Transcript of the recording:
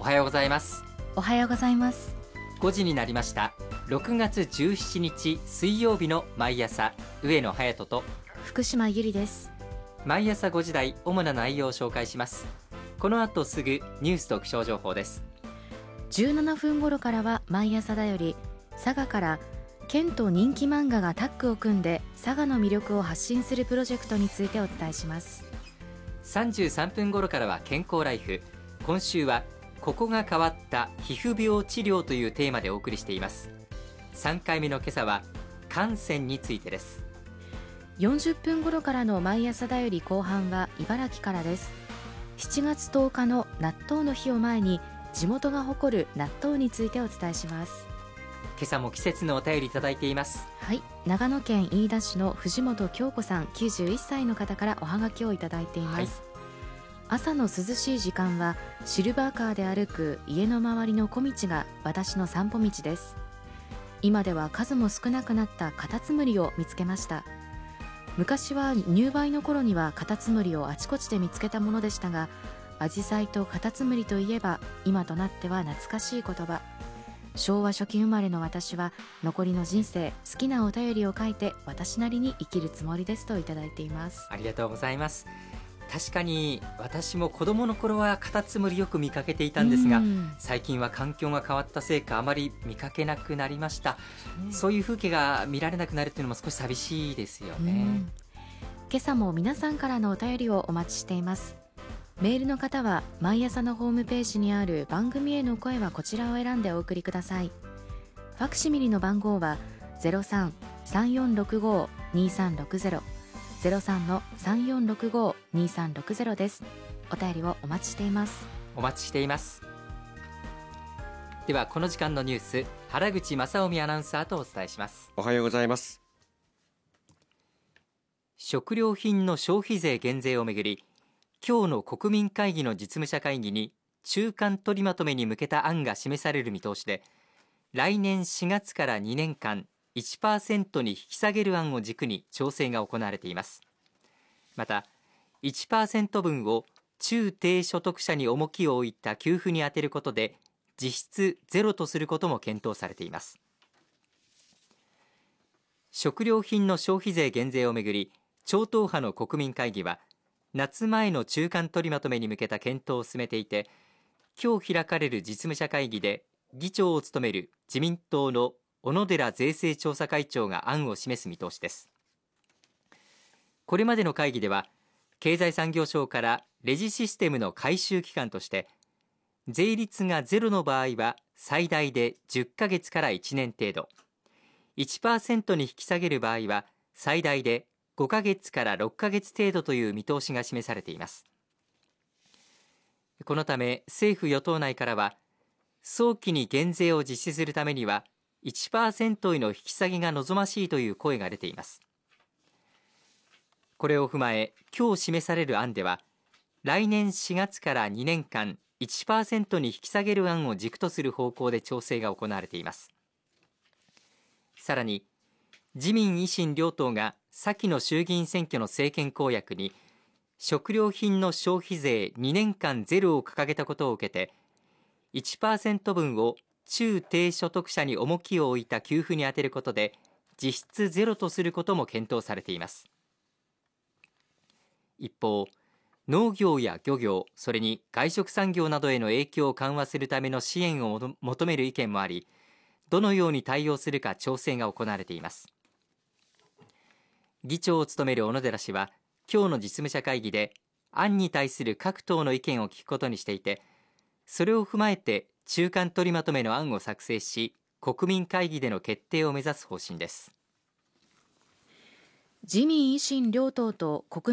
おはようございます。 おはようございます。 5時になりました。6月17日水曜日の毎朝、上野隼人と福島ゆりです。 毎朝5時台、主な内容を紹介します。この後すぐニュースと気象情報です。 17分頃からは毎朝だより、佐賀から県と人気漫画がタッグを組んで佐賀の魅力を発信するプロジェクトについてお伝えします。 33分頃からは健康ライフ。今週はここが変わった皮膚病治療というテーマでお送りしています。3回目の今朝は汗腺についてです。 40分頃からの毎朝だより後半は茨城からです。7月10日の納豆の日を前に、地元が誇る納豆についてお伝えします。 今朝も季節のお便りいただいています。 はい、長野県飯田市の藤本京子さん、91歳の方からおはがきをいただいています。朝の涼しい時間はシルバーカーで歩く家の周りの小道が私の散歩道です。今では数も少なくなったカタツムリを見つけました。昔は入梅の頃にはカタツムリをあちこちで見つけたものでしたが、アジサイとカタツムリといえば今となっては懐かしい言葉。昭和初期生まれの私は残りの人生、好きなお便りを書いて私なりに生きるつもりですといただいています。 ありがとうございます。確かに私も子供の頃はカタツムリよく見かけていたんですが、最近は環境が変わったせいかあまり見かけなくなりました。そういう風景が見られなくなるというのも少し寂しいですよね。 今朝も皆さんからのお便りをお待ちしています。メールの方は毎朝のホームページにある番組への声はこちらを選んでお送りください。ファクシミリの番号は 03-3465-2360 03-3465-2360 です。お便りをお待ちしています。 お待ちしています。ではこの時間のニュース、原口正臣アナウンサーとお伝えします。 おはようございます。 食料品の消費税減税をめぐり、今日の国民会議の実務者会議に中間取りまとめに向けた案が示される見通しで、来年4月から2年間 1% に引き下げる案を軸に調整が行われています。また 1% 分を中低所得者に重きを置いた給付に充てることで実質ゼロとすることも検討されています。食料品の消費税減税をめぐり、超党派の国民会議は夏前の中間取りまとめに向けた検討を進めていて、今日開かれる実務者会議で議長を務める自民党の小野寺税制調査会長が案を示す見通しです。これまでの会議では経済産業省からレジシステムの改修期間として、税率がゼロの場合は最大で10ヶ月から1年程度、1% に引き下げる場合は最大で5ヶ月から6ヶ月程度という見通しが示されています。このため政府与党内からは、早期に減税を実施するためには 1% への引き下げが望ましいという声が出ています。これを踏まえ今日示される案では、来年4月から2年間 1% に引き下げる案を軸とする方向で調整が行われています。さらに自民維新両党が先の衆議院選挙の政権公約に食料品の消費税2年間ゼロを掲げたことを受けて、 1% 分を中低所得者に重きを置いた給付に充てることで実質ゼロとすることも検討されています。一方、農業や漁業、それに外食産業などへの影響を緩和するための支援を求める意見もあり、どのように対応するか調整が行われています。議長を務める小野寺氏は今日の実務者会議で案に対する各党の意見を聞くことにしていて、それを踏まえて中間取りまとめの案を作成し、国民会議での決定を目指す方針です。 自民維新両党と国民